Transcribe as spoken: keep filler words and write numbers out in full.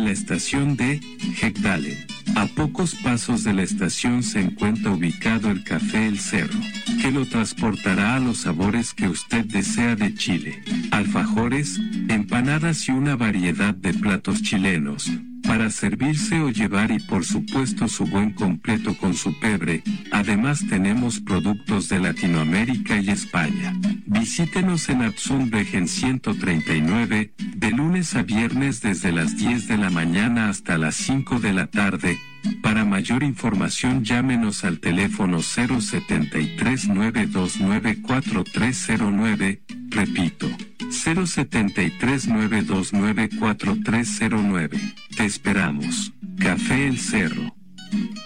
la estación de Hegdalen. A pocos pasos de la estación se encuentra ubicado el Café El Cerro, que lo transportará a los sabores que usted desea de Chile. Alfajores, empanadas y una variedad de platos chilenos, para servirse o llevar, y por supuesto su buen completo con su pebre. Además tenemos productos de Latinoamérica y España. Visítenos en Abzundwegen ciento treinta y nueve, de lunes a viernes desde las diez de la mañana hasta las cinco de la tarde. Para mayor información llámenos al teléfono cero setenta y tres, nueve dos nueve, cuatro tres cero nueve, repito, cero setenta y tres, nueve dos nueve, cuatro tres cero nueve. Te esperamos. Café El Cerro.